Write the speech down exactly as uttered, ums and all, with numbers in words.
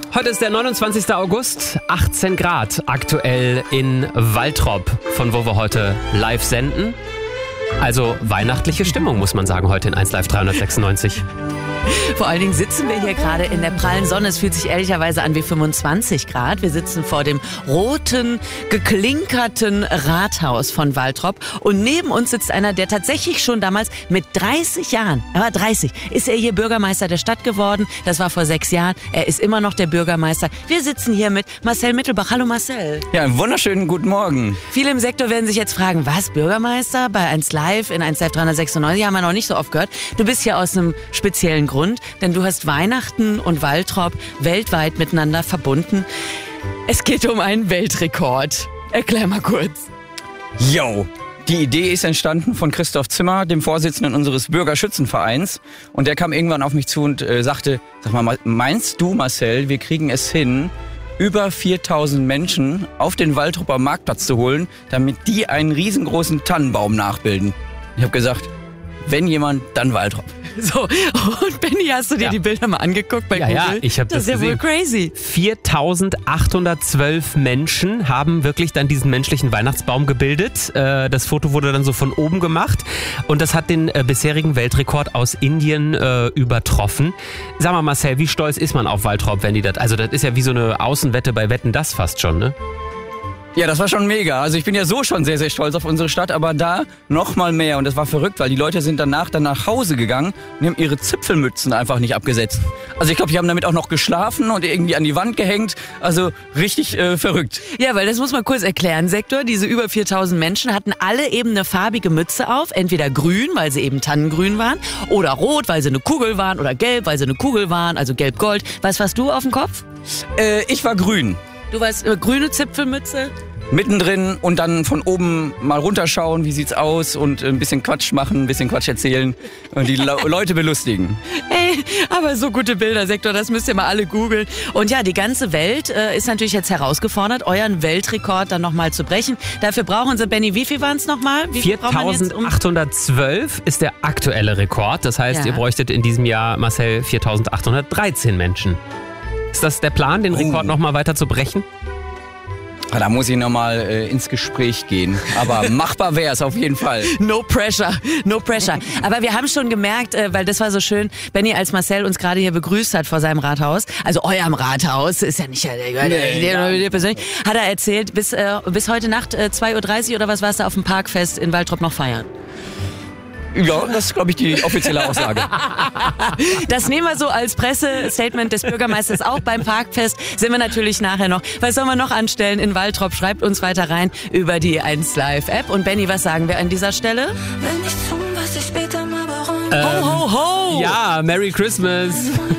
Heute ist der neunundzwanzigster August, achtzehn Grad aktuell in Waltrop, von wo wir heute live senden. Also weihnachtliche Stimmung, muss man sagen, heute in eins Live dreihundertsechsundneunzig. Vor allen Dingen sitzen wir hier gerade in der prallen Sonne. Es fühlt sich ehrlicherweise an wie fünfundzwanzig Grad. Wir sitzen vor dem roten, geklinkerten Rathaus von Waltrop. Und neben uns sitzt einer, der tatsächlich schon damals mit dreißig Jahren, er war dreißig, ist er hier Bürgermeister der Stadt geworden. Das war vor sechs Jahren. Er ist immer noch der Bürgermeister. Wir sitzen hier mit Marcel Mittelbach. Hallo Marcel. Ja, einen wunderschönen guten Morgen. Viele im Sektor werden sich jetzt fragen, was, Bürgermeister bei eins Live in eins Live dreihundertsechsundneunzig? Haben wir noch nicht so oft gehört. Du bist hier aus einem speziellen Grund, denn du hast Weihnachten und Waltrop weltweit miteinander verbunden. Es geht um einen Weltrekord. Erklär mal kurz. Yo! Die Idee ist entstanden von Christoph Zimmer, dem Vorsitzenden unseres Bürgerschützenvereins. Und der kam irgendwann auf mich zu und äh, sagte, sag mal, meinst du, Marcel, wir kriegen es hin, über viertausend Menschen auf den Waltroper Marktplatz zu holen, damit die einen riesengroßen Tannenbaum nachbilden? Ich habe gesagt, wenn jemand, dann Waltrop. So, und Benni, hast du dir Ja. die Bilder mal angeguckt bei Ja, Google? ja, ich habe das Das ist ja wohl gesehen. crazy. viertausendachthundertzwölf Menschen haben wirklich dann diesen menschlichen Weihnachtsbaum gebildet. Äh, Das Foto wurde dann so von oben gemacht und das hat den äh, bisherigen Weltrekord aus Indien äh, übertroffen. Sag mal Marcel, wie stolz ist man auf Waltrop, wenn die das, also das ist ja wie so eine Außenwette bei Wetten, das fast schon, ne? Ja, das war schon mega. Also ich bin ja so schon sehr, sehr stolz auf unsere Stadt, aber da noch mal mehr. Und das war verrückt, weil die Leute sind danach dann nach Hause gegangen und haben ihre Zipfelmützen einfach nicht abgesetzt. Also ich glaube, die haben damit auch noch geschlafen und irgendwie an die Wand gehängt. Also richtig äh, verrückt. Ja, weil das muss man kurz erklären, Sektor. Diese über viertausend Menschen hatten alle eben eine farbige Mütze auf. Entweder grün, weil sie eben tannengrün waren, oder rot, weil sie eine Kugel waren, oder gelb, weil sie eine Kugel waren, also gelb-gold. Was warst du auf dem Kopf? Äh, ich war grün. Du warst äh, grüne Zipfelmütze. Mittendrin und dann von oben mal runterschauen, wie sieht's aus und ein bisschen Quatsch machen, ein bisschen Quatsch erzählen und die Le- Leute belustigen. Ey, aber so gute Bilder, Sektor, das müsst ihr mal alle googeln. Und ja, die ganze Welt äh, ist natürlich jetzt herausgefordert, euren Weltrekord dann nochmal zu brechen. Dafür brauchen sie, Benni, wie viel waren es nochmal? viertausendachthundertzwölf ist der aktuelle Rekord. Das heißt, Ja. ihr bräuchtet in diesem Jahr, Marcel, viertausendachthundertdreizehn Menschen. Ist das der Plan, den Rekord Oh. nochmal weiter zu brechen? Ah, da muss ich nochmal äh, ins Gespräch gehen. Aber machbar wäre es auf jeden Fall. No pressure, no pressure. Aber wir haben schon gemerkt, äh, weil das war so schön, Benni, als Marcel uns gerade hier begrüßt hat vor seinem Rathaus, also eurem Rathaus, ist ja nicht der, der, Nee, der, nein. der persönlich, hat er erzählt, bis, äh, bis heute Nacht äh, zwei Uhr dreißig oder was warst du auf dem Parkfest in Waltrop noch feiern? Ja, das ist, glaube ich, die offizielle Aussage. Das nehmen wir so als Pressestatement des Bürgermeisters auch beim Parkfest. Sind wir natürlich nachher noch. Was sollen wir noch anstellen in Waltrop? Schreibt uns weiter rein über die eins Live App. Und Benni, was sagen wir an dieser Stelle? Will nicht tun, was ich später mal bereuen. Ho, ho, ho! Ja, Merry Christmas!